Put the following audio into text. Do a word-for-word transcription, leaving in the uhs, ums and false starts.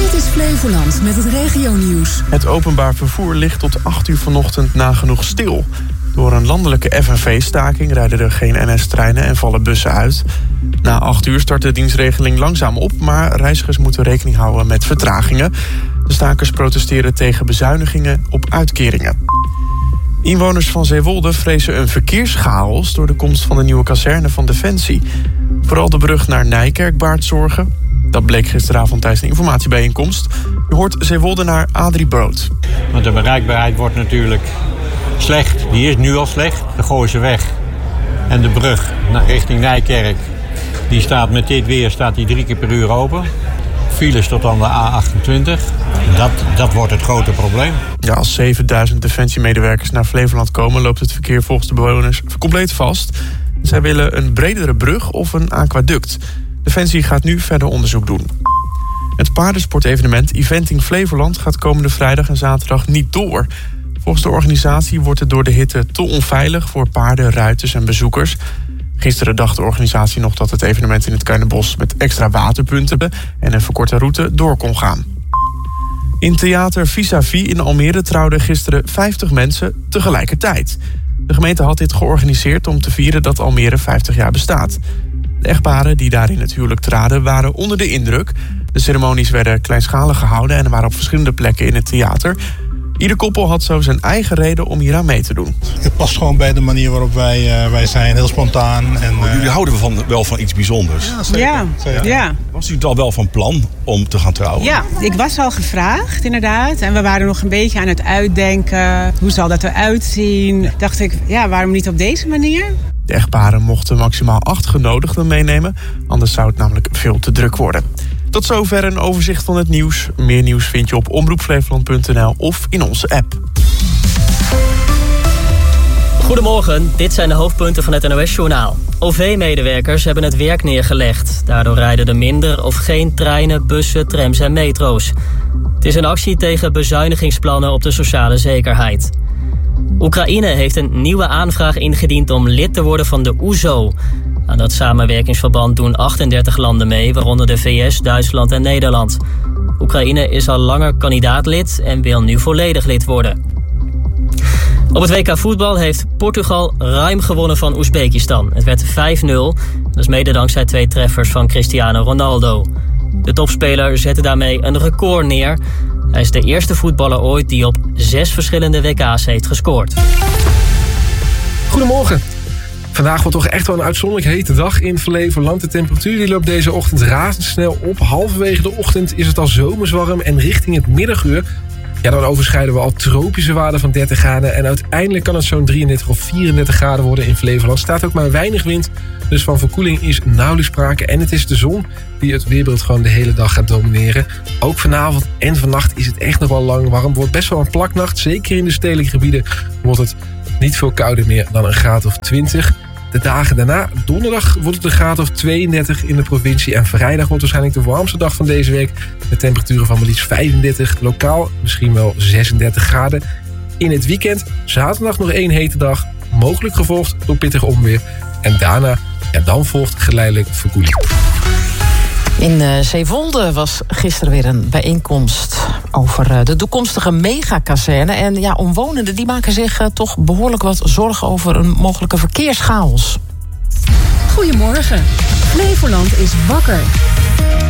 Dit is Flevoland met het regionieuws. Het openbaar vervoer ligt tot acht uur vanochtend nagenoeg stil. Door een landelijke F N V-staking rijden er geen N S-treinen en vallen bussen uit. Na acht uur start de dienstregeling langzaam op, maar reizigers moeten rekening houden met vertragingen. De stakers protesteren tegen bezuinigingen op uitkeringen. Inwoners van Zeewolde vrezen een verkeerschaos door de komst van de nieuwe kazerne van Defensie. Vooral de brug naar Nijkerk baart zorgen. Dat bleek gisteravond tijdens een informatiebijeenkomst. Je hoort Zeewoldenaar Adrie Brood. Want de bereikbaarheid wordt natuurlijk slecht. Die is nu al slecht. De Gooiseweg en de brug richting Nijkerk, die staat met dit weer staat die drie keer per uur open. Files tot aan de A achtentwintig. Dat, dat wordt het grote probleem. Ja, als zevenduizend defensiemedewerkers naar Flevoland komen, loopt het verkeer volgens de bewoners compleet vast. Zij willen een bredere brug of een aquaduct. Defensie gaat nu verder onderzoek doen. Het paardensportevenement Eventing Flevoland gaat komende vrijdag en zaterdag niet door. Volgens de organisatie wordt het door de hitte te onveilig voor paarden, ruiters en bezoekers. Gisteren dacht de organisatie nog dat het evenement in het Kuinenbos met extra waterpunten en een verkorte route door kon gaan. In theater Vis-à-Vis in Almere trouwden gisteren vijftig mensen tegelijkertijd. De gemeente had dit georganiseerd om te vieren dat Almere vijftig jaar bestaat. De echtparen die daar in het huwelijk traden waren onder de indruk. De ceremonies werden kleinschalig gehouden en waren op verschillende plekken in het theater. Ieder koppel had zo zijn eigen reden om hier aan mee te doen. Het past gewoon bij de manier waarop wij, uh, wij zijn, heel spontaan. En, uh... Jullie houden van, wel van iets bijzonders. Ja, zeker. Ja, zeker. ja. Was u al wel van plan om te gaan trouwen? Ja, ik was al gevraagd inderdaad. En we waren nog een beetje aan het uitdenken. Hoe zal dat eruit zien? Dacht ik, ja, waarom niet op deze manier? De echtparen mochten maximaal acht genodigden meenemen. Anders zou het namelijk veel te druk worden. Tot zover een overzicht van het nieuws. Meer nieuws vind je op omroep flevoland punt n l of in onze app. Goedemorgen, dit zijn de hoofdpunten van het N O S-journaal. O V-medewerkers hebben het werk neergelegd. Daardoor rijden er minder of geen treinen, bussen, trams en metro's. Het is een actie tegen bezuinigingsplannen op de sociale zekerheid. Oekraïne heeft een nieuwe aanvraag ingediend om lid te worden van de O E Z O. Aan dat samenwerkingsverband doen achtendertig landen mee, waaronder de V S, Duitsland en Nederland. Oekraïne is al langer kandidaatlid en wil nu volledig lid worden. Op het W K voetbal heeft Portugal ruim gewonnen van Oezbekistan. Het werd vijf nul, dat is mede dankzij twee treffers van Cristiano Ronaldo. De topspeler zette daarmee een record neer. Hij is de eerste voetballer ooit die op zes verschillende W K's heeft gescoord. Goedemorgen. Vandaag wordt toch echt wel een uitzonderlijk hete dag in Flevoland. De temperatuur die loopt deze ochtend razendsnel op. Halverwege de ochtend is het al zomerswarm en richting het middaguur, ja, dan overschrijden we al tropische waarden van dertig graden. En uiteindelijk kan het zo'n drieëndertig of vierendertig graden worden in Flevoland. Er staat ook maar weinig wind, dus van verkoeling is nauwelijks sprake. En het is de zon die het weerbeeld gewoon de hele dag gaat domineren. Ook vanavond en vannacht is het echt nog wel lang warm. Het wordt best wel een plaknacht. Zeker in de stedelijke gebieden wordt het niet veel kouder meer dan een graad of twintig. De dagen daarna, donderdag, wordt het een graad of tweeëndertig in de provincie. En vrijdag wordt waarschijnlijk de warmste dag van deze week. Met temperaturen van maar liefst vijfendertig. Lokaal misschien wel zesendertig graden. In het weekend, zaterdag nog één hete dag. Mogelijk gevolgd door pittig onweer. En daarna, ja, dan volgt geleidelijk verkoeling. In uh, Zeewolde was gisteren weer een bijeenkomst over uh, de toekomstige megakazerne. En ja, omwonenden die maken zich uh, toch behoorlijk wat zorgen over een mogelijke verkeerschaos. Goedemorgen. Flevoland is wakker.